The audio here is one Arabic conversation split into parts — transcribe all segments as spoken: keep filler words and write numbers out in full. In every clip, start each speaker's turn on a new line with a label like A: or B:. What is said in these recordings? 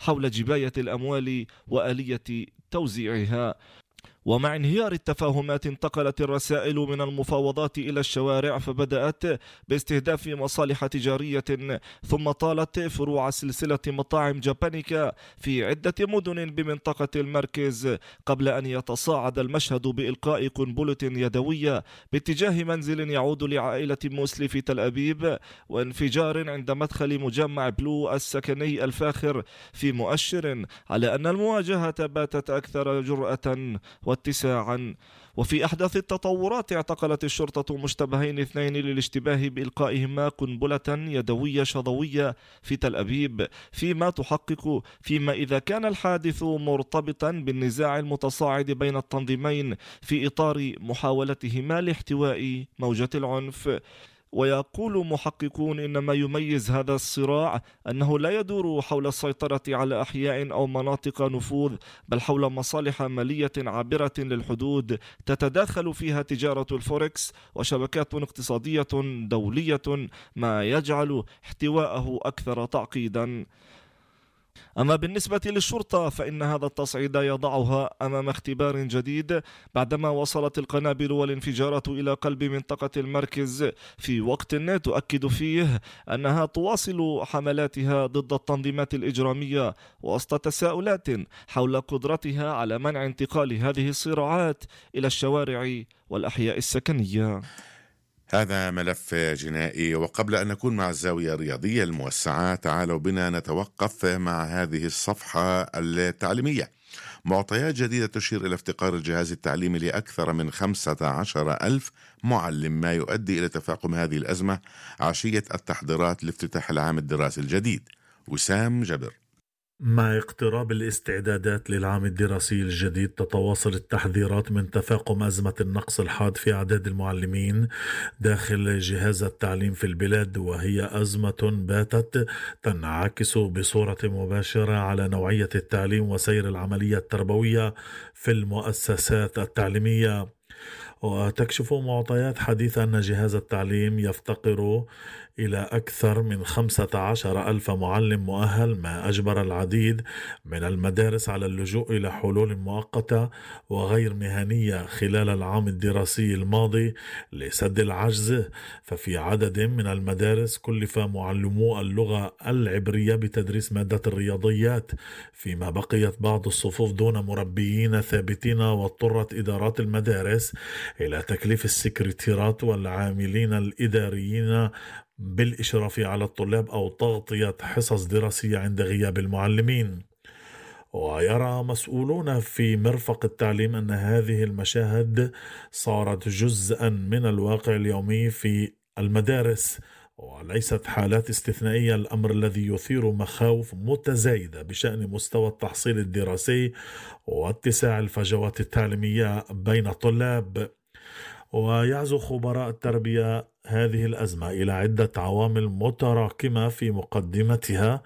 A: حول جباية الأموال وآلية توزيعها. ومع انهيار التفاهمات انتقلت الرسائل من المفاوضات إلى الشوارع، فبدأت باستهداف مصالح تجارية، ثم طالت فروع سلسلة مطاعم جابانيكا في عدة مدن بمنطقة المركز، قبل أن يتصاعد المشهد بإلقاء قنبلة يدوية باتجاه منزل يعود لعائلة موسلي في تل أبيب، وانفجار عند مدخل مجمع بلو السكني الفاخر، في مؤشر على أن المواجهة باتت أكثر جرأة واتساعا. وفي أحدث التطورات اعتقلت الشرطة مشتبهين اثنين للاشتباه بإلقائهما قنبلة يدوية شظوية في تل أبيب، فيما تحقق فيما إذا كان الحادث مرتبطا بالنزاع المتصاعد بين التنظيمين في إطار محاولتهما لاحتواء موجة العنف. ويقول محققون إن ما يميز هذا الصراع أنه لا يدور حول السيطرة على أحياء أو مناطق نفوذ، بل حول مصالح مالية عابرة للحدود تتداخل فيها تجارة الفوركس وشبكات اقتصادية دولية، ما يجعل احتواءه أكثر تعقيدا. أما بالنسبة للشرطة فإن هذا التصعيد يضعها أمام اختبار جديد، بعدما وصلت القنابل والانفجارات إلى قلب منطقة المركز في وقت تؤكد فيه أنها تواصل حملاتها ضد التنظيمات الإجرامية، وسط تساؤلات حول قدرتها على منع انتقال هذه الصراعات إلى الشوارع والأحياء السكنية.
B: هذا ملف جنائي. وقبل أن نكون مع الزاوية الرياضية الموسعة، تعالوا بنا نتوقف مع هذه الصفحة التعليمية. معطيات جديدة تشير إلى افتقار الجهاز التعليمي لأكثر من خمسة عشر ألف معلم، ما يؤدي إلى تفاقم هذه الأزمة عشية التحضيرات لافتتاح العام الدراسي الجديد. وسام جبر.
C: مع اقتراب الاستعدادات للعام الدراسي الجديد، تتواصل التحذيرات من تفاقم أزمة النقص الحاد في أعداد المعلمين داخل جهاز التعليم في البلاد، وهي أزمة باتت تنعكس بصورة مباشرة على نوعية التعليم وسير العملية التربوية في المؤسسات التعليمية. وتكشف معطيات حديثة أن جهاز التعليم يفتقر إلى أكثر من خمسة عشر ألف معلم مؤهل، ما أجبر العديد من المدارس على اللجوء إلى حلول مؤقتة وغير مهنية خلال العام الدراسي الماضي لسد العجز. ففي عدد من المدارس كلف معلمو اللغة العبرية بتدريس مادة الرياضيات، فيما بقيت بعض الصفوف دون مربيين ثابتين، واضطرت إدارات المدارس إلى تكليف السكرتيرات والعاملين الإداريين بالإشراف على الطلاب أو تغطية حصص دراسية عند غياب المعلمين. ويرى مسؤولون في مرفق التعليم أن هذه المشاهد صارت جزءا من الواقع اليومي في المدارس وليست حالات استثنائية، الأمر الذي يثير مخاوف متزايدة بشأن مستوى التحصيل الدراسي واتساع الفجوات التعليمية بين الطلاب. ويعزو خبراء التربية هذه الأزمة إلى عدة عوامل متراكمة، في مقدمتها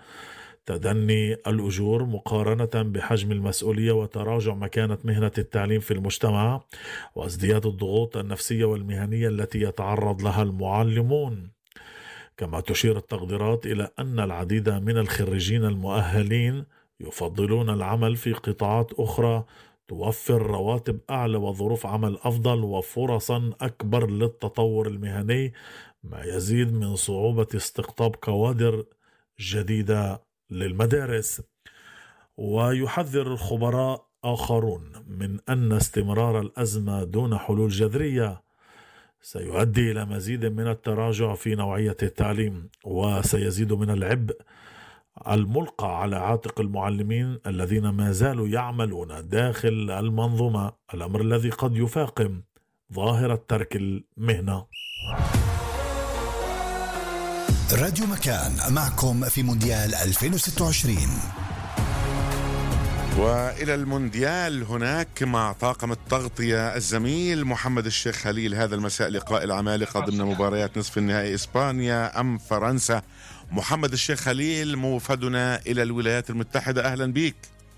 C: تدني الأجور مقارنة بحجم المسؤولية وتراجع مكانة مهنة التعليم في المجتمع، وازدياد الضغوط النفسية والمهنية التي يتعرض لها المعلمون. كما تشير التقديرات إلى أن العديد من الخريجين المؤهلين يفضلون العمل في قطاعات أخرى توفر رواتب أعلى وظروف عمل أفضل وفرصا أكبر للتطور المهني، ما يزيد من صعوبة استقطاب كوادر جديدة للمدارس. ويحذر الخبراء آخرون من أن استمرار الأزمة دون حلول جذرية سيؤدي إلى مزيد من التراجع في نوعية التعليم، وسيزيد من العبء الملقى على عاتق المعلمين الذين ما زالوا يعملون داخل المنظومة، الأمر الذي قد يفاقم ظاهرة ترك المهنة.
D: راديو مكان معكم في مونديال ألفين وستة وعشرين.
B: وإلى المونديال هناك مع طاقم التغطية الزميل محمد الشيخ خليل. هذا المساء لقاء العمالقة ضمن مباريات نصف النهائي إسبانيا أم فرنسا. محمد الشيخ خليل موفدنا إلى الولايات المتحدة، أهلا بك.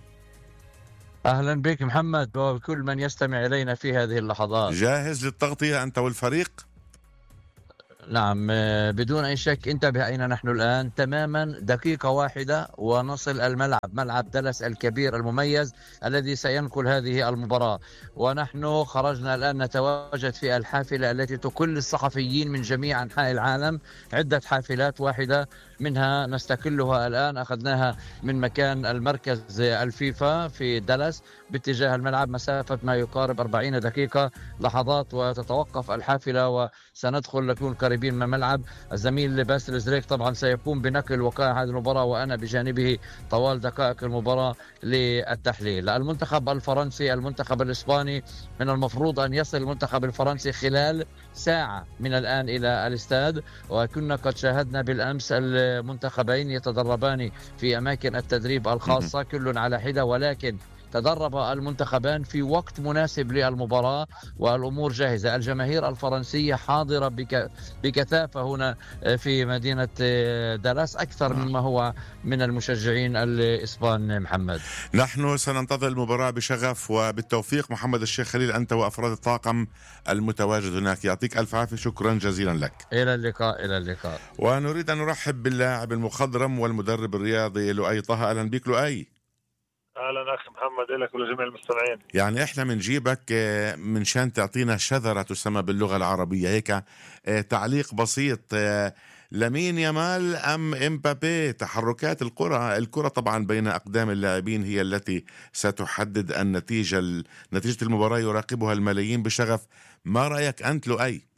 E: أهلا بك محمد وكل من يستمع إلينا في هذه اللحظات.
B: جاهز للتغطية أنت والفريق؟
E: نعم بدون أي شك. انتبه أين نحن الآن تماما، دقيقة واحدة ونصل الملعب، ملعب دالاس الكبير المميز الذي سينقل هذه المباراة. ونحن خرجنا الآن نتواجد في الحافلة التي تكل الصحفيين من جميع أنحاء العالم، عدة حافلات، واحدة منها نستكلها الآن، أخذناها من مكان المركز الفيفا في دالاس باتجاه الملعب، مسافة ما يقارب أربعين دقيقة، لحظات وتتوقف الحافلة وسندخل نكون قريبين من الملعب. الزميل باسل زريك طبعا سيقوم بنقل وقائع هذه المباراة وأنا بجانبه طوال دقائق المباراة للتحليل. المنتخب الفرنسي، المنتخب الإسباني، من المفروض أن يصل المنتخب الفرنسي خلال ساعة من الآن إلى الاستاد، وكنا قد شاهدنا بالأمس المنتخبين يتدربان في أماكن التدريب الخاصة كل على حدة، ولكن تدرب المنتخبان في وقت مناسب للمباراة والأمور جاهزة. الجماهير الفرنسية حاضرة بك بكثافة هنا في مدينة دالاس أكثر مما هو من المشجعين الإسبان. محمد،
B: نحن سننتظر المباراة بشغف وبالتوفيق. محمد الشيخ خليل، أنت وأفراد الطاقم المتواجد هناك، يعطيك ألف عافية، شكرا جزيلا لك.
E: إلى اللقاء. إلى اللقاء.
B: ونريد أن نرحب باللاعب المخضرم والمدرب الرياضي لؤي طه. أهلا بك لؤي.
F: اهلا اخي محمد، لك ولجميع المستمعين.
B: يعني احنا بنجيبك من شان تعطينا شذرة تسمى باللغة العربية، هيك تعليق بسيط، لامين يامال ام امبابي؟ تحركات الكرة الكرة طبعا بين اقدام اللاعبين هي التي ستحدد النتيجة. نتيجة المباراة يراقبها الملايين بشغف. ما رأيك انت لؤي؟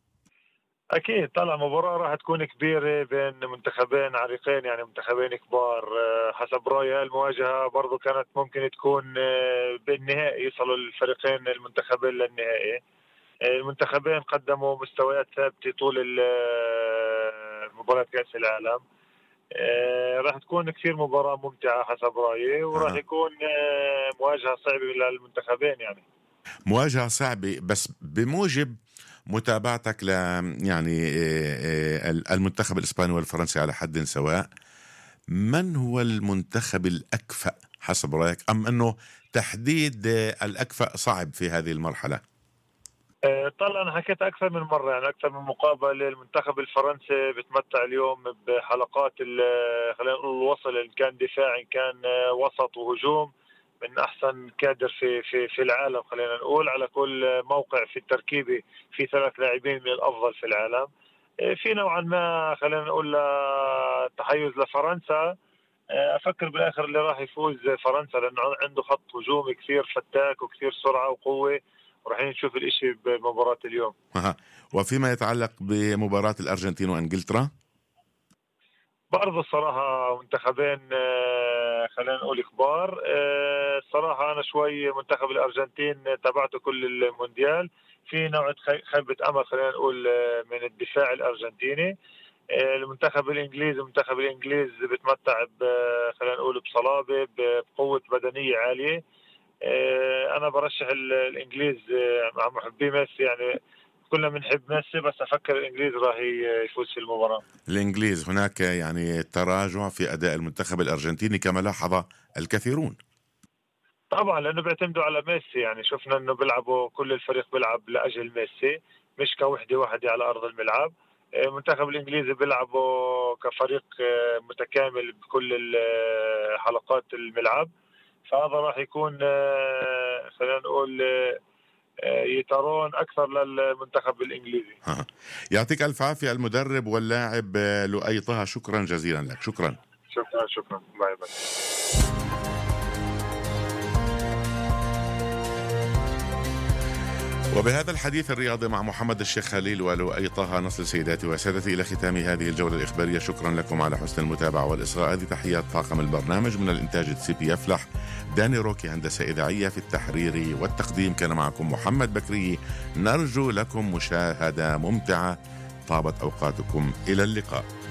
F: اكيد طلع مباراه راح تكون كبيره بين منتخبين عريقين، يعني منتخبين كبار. حسب رايي المواجهه برضو كانت ممكن تكون بالنهائي، يصلوا الفريقين المنتخبين للنهائي. المنتخبين قدموا مستويات ثابته طول مباراه كاس العالم. راح تكون كثير مباراه ممتعه حسب رايي، وراح يكون مواجهه صعبه للمنتخبين. يعني
B: مواجهه صعبه، بس بموجب متابعتك ل يعني المنتخب الإسباني والفرنسي على حد سواء، من هو المنتخب الأكفأ حسب رأيك، أم أنه تحديد الأكفأ صعب في هذه المرحلة؟
F: طلع أنا حكيت أكثر من مرة، يعني أكثر من مقابلة. المنتخب الفرنسي بتمتع اليوم بحلقات خلينا نقول الوصل، إن كان دفاع إن كان وسط وهجوم، من أحسن كادر في في في العالم. خلينا نقول على كل موقع في التركيبة في ثلاث لاعبين من الأفضل في العالم. في نوعا ما خلينا نقول تحيز لفرنسا. أفكر بالآخر اللي راح يفوز فرنسا، لأنه عنده خط هجوم كثير فتاك وكثير سرعة وقوة، وراح نشوف الإشي بمباراة اليوم.
B: وفيما يتعلق بمباراة الأرجنتين وإنجلترا،
F: برضه الصراحة منتخبين خلينا نقول كبار. الصراحة أنا شوي منتخب الأرجنتين تابعته كل المونديال، في نوع خيبة أمل خلينا نقول من الدفاع الأرجنتيني. المنتخب الإنجليزي المنتخب الإنجليزي بتمتع خلينا نقول بصلابة، بقوة بدنية عالية. أنا برشح الإنجليز مع محبي ميسي، يعني كلنا بنحب ميسي، بس أفكر الإنجليز راح يفوز في المباراة.
B: الإنجليز هناك يعني تراجع في أداء المنتخب الأرجنتيني كما لاحظ الكثيرون.
F: طبعا لأنه بيعتمدوا على ميسي، يعني شفنا أنه بيلعبوا كل الفريق بيلعب لأجل ميسي، مش كوحدة واحدة على أرض الملعب. المنتخب الإنجليزي بيلعبوا كفريق متكامل بكل حلقات الملعب، فهذا راح يكون خلينا نقول يترون أكثر للمنتخب الإنجليزي.
B: يعطيك ألف عافية المدرب واللاعب لؤي طه، شكرا جزيلا لك. شكرا
F: شكرا شكرا باي باي.
B: وبهذا الحديث الرياضي مع محمد الشيخ خليل ولؤي طه نصل سيداتي وسادتي إلى ختام هذه الجولة الإخبارية. شكرا لكم على حسن المتابعة والإصغاء. هذه تحيات طاقم البرنامج من الإنتاج السيبي يفلح، داني روكي هندسة إذاعية، في التحرير والتقديم كان معكم محمد بكري. نرجو لكم مشاهدة ممتعة، طابت أوقاتكم، إلى اللقاء.